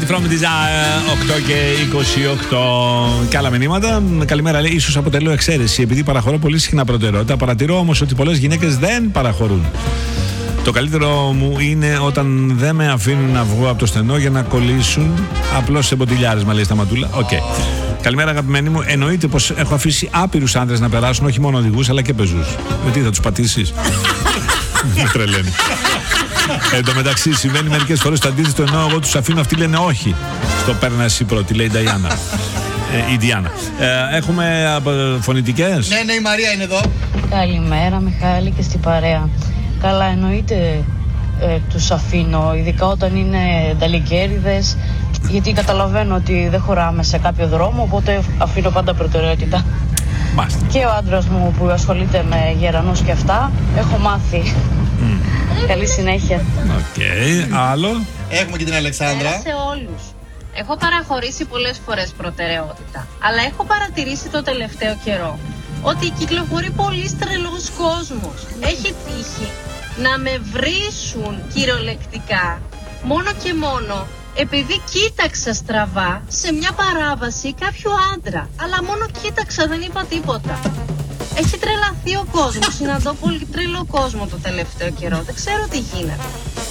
from Desire, 8 και 28. Και άλλα μηνύματα. Καλημέρα, λέει. Ίσως αποτελώ εξαίρεση, επειδή παραχωρώ πολύ συχνά προτεραιότητα. Παρατηρώ όμως ότι πολλές γυναίκες δεν παραχωρούν. Το καλύτερο μου είναι όταν δεν με αφήνουν να βγω από το στενό για να κολλήσουν. Απλώς σε μποτιλιάρισμα, λέει Σταματούλα. Οκ. Καλημέρα, αγαπημένοι μου. Εννοείται πως έχω αφήσει άπειρους άντρες να περάσουν, όχι μόνο οδηγούς αλλά και πεζούς. Γιατί θα τους πατήσεις? Με τρελαίνει. Εν τω μεταξύ, συμβαίνει μερικές φορές το αντίθετο, ενώ εγώ τους αφήνω, αυτοί λένε όχι. Στο παίρνα εσύ πρώτη, λέει η Νταϊάννα. Η Διάννα. Έχουμε φωνητικές. Ναι, η Μαρία είναι εδώ. Καλημέρα, Μιχάλη, και στην παρέα. Καλά, εννοείται τους αφήνω, ειδικά όταν είναι νταλικέριδες, γιατί καταλαβαίνω ότι δεν χωράμε σε κάποιο δρόμο, οπότε αφήνω πάντα προτεραιότητα. Μάλιστα. Και ο άντρας μου που ασχολείται με γερανούς και αυτά, έχω μάθει. Καλή συνέχεια. Οκ, άλλο. Έχουμε και την Αλεξάνδρα. Σε όλους. Έχω παραχωρήσει πολλές φορές προτεραιότητα, αλλά έχω παρατηρήσει το τελευταίο καιρό ότι κυκλοφορεί πολύ τρελός κόσμος. Έχει τύχει να με βρίσουν κυριολεκτικά μόνο και μόνο επειδή κοίταξα στραβά σε μια παράβαση κάποιου άντρα. Αλλά μόνο κοίταξα, δεν είπα τίποτα. Έχει τρελαθεί ο κόσμος. Συναντώ πολύ τρελό κόσμο το τελευταίο καιρό. Δεν ξέρω τι γίνεται.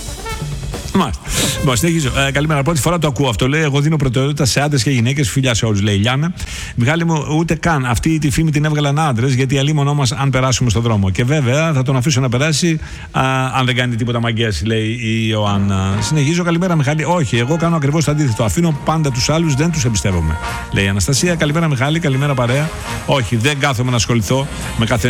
Λοιπόν, συνεχίζω. Καλημέρα. Πρώτη φορά το ακούω αυτό. Λέει: εγώ δίνω προτεραιότητα σε άντρες και γυναίκες. Φιλιά σε όλους, λέει η Λιάννα. Μιχάλη μου, ούτε καν αυτή τη φήμη την έβγαλαν άντρες, γιατί αλίμονό μας αν περάσουμε στον δρόμο. Και βέβαια θα τον αφήσω να περάσει αν δεν κάνει τίποτα μαγκές, λέει η Ιωάννα. Συνεχίζω. Καλημέρα, Μιχάλη. Όχι, εγώ κάνω ακριβώς το αντίθετο. Αφήνω πάντα τους άλλους, δεν τους εμπιστεύομαι, λέει η Αναστασία. Καλημέρα, Μιχάλη. Καλημέρα, παρέα. Όχι, δεν κάθομαι να ασχοληθώ με κάθε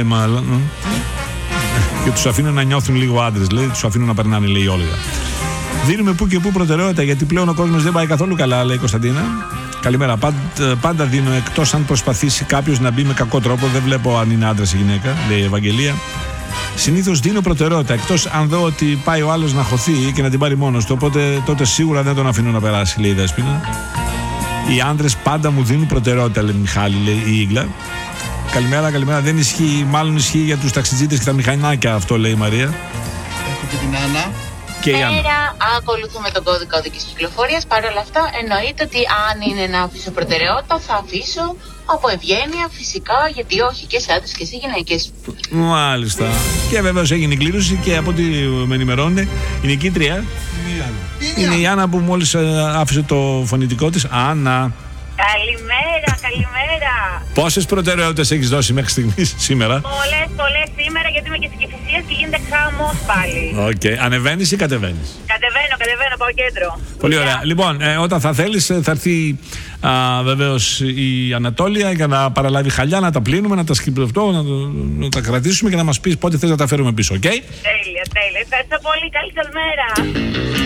και τους αφήνω να νιώθουν λίγο άντρες, λέει. Τους αφήνω να περνάνε, λέει η Όλγα. Δίνουμε που και που προτεραιότητα, γιατί πλέον ο κόσμος δεν πάει καθόλου καλά, λέει η Κωνσταντίνα. Καλημέρα. Πάντα δίνω, εκτός αν προσπαθήσει κάποιος να μπει με κακό τρόπο. Δεν βλέπω αν είναι άντρας ή γυναίκα, λέει η Ευαγγελία. Συνήθως δίνω προτεραιότητα, εκτός αν δω ότι πάει ο άλλος να χωθεί και να την πάρει μόνος του. Οπότε τότε σίγουρα δεν τον αφήνω να περάσει, λέει η Δέσποινα. Οι άντρες πάντα μου δίνουν προτεραιότητα, λέει Μιχάλη, λέει η Ίγκλα. Καλημέρα, καλημέρα. Δεν ισχύει, μάλλον ισχύει για τους ταξιτζίδες και τα μηχανάκια, αυτό, λέει η Μαρία. Έχω και την Άννα. Πέρα, ακολουθούμε τον κώδικα οδικής κυκλοφορίας. Παρ' όλα αυτά, εννοείται ότι αν είναι να αφήσω προτεραιότητα, θα αφήσω από ευγένεια, φυσικά, γιατί όχι και σε άντρες και σε γυναίκες. Μάλιστα. Και βέβαιως έγινε η κλήρωση και από ό,τι με ενημερώνουν, η νικήτρια είναι η Άννα που μόλις άφησε το φωνητικό της. Άννα. Καλημέρα, καλημέρα. Πόσες προτεραιότητες έχεις δώσει μέχρι στιγμής σήμερα? Πολλές σήμερα, γιατί είμαι και στην Κηφισίας και γίνεται χαμός πάλι. Οκ. Ανεβαίνεις ή κατεβαίνεις? Κατεβαίνω, πάω κέντρο. Πολύ ωραία. Λοιπόν, όταν θα θέλεις, θα έρθει βεβαίως η Ανατόλια για να παραλάβει χαλιά, να τα πλύνουμε, να τα σκυπτευτώ, να τα κρατήσουμε και να μας πεις πότε θες να τα φέρουμε πίσω, οκ? Τέλεια. Ευχαριστώ πολύ. Καλή σας μέρα.